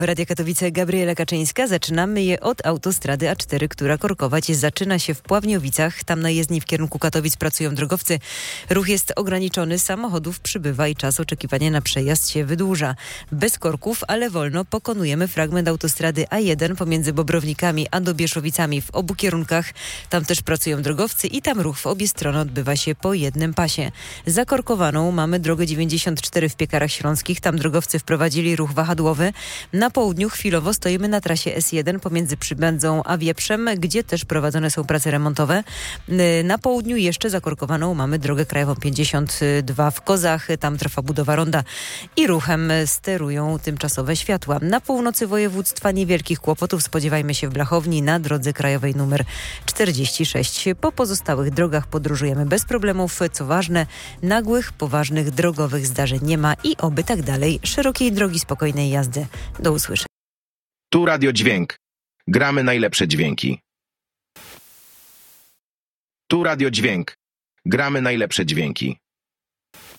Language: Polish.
Radia Katowice, Gabriela Kaczyńska. Zaczynamy je od autostrady A4, która korkować zaczyna się w Pławniowicach. Tam na jezdni w kierunku Katowic pracują drogowcy. Ruch jest ograniczony, samochodów przybywa i czas oczekiwania na przejazd się wydłuża. Bez korków, ale wolno pokonujemy fragment autostrady A1 pomiędzy Bobrownikami a Dobieszowicami w obu kierunkach. Tam też pracują drogowcy i tam ruch w obie strony odbywa się po jednym pasie. Zakorkowaną mamy drogę 94 w Piekarach Śląskich. Tam drogowcy wprowadzili ruch wahadłowy. Na południu chwilowo stoimy na trasie S1 pomiędzy Przybędzą a Wieprzem, gdzie też prowadzone są prace remontowe. Na południu jeszcze zakorkowaną mamy drogę krajową 52 w Kozach. Tam trwa budowa ronda i ruchem sterują tymczasowe światła. Na północy województwa niewielkich kłopotów spodziewajmy się w Blachowni na drodze krajowej numer 46. Po pozostałych drogach podróżujemy bez problemów. Co ważne, nagłych, poważnych drogowych zdarzeń nie ma i oby tak dalej. Szerokiej drogi, spokojnej jazdy. Do usłyszenia. Tu Radio Dźwięk. Gramy najlepsze dźwięki. Tu Radio Dźwięk. Gramy najlepsze dźwięki.